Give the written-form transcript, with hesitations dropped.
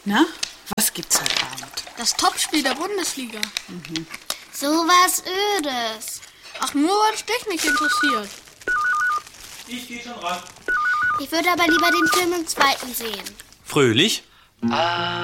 Na, was gibt's heute Abend? Das Topspiel der Bundesliga. So was Ödes. Ach, nur weil es dich nicht interessiert. Ich gehe schon ran. Ich würde aber lieber den Film im zweiten sehen. Fröhlich?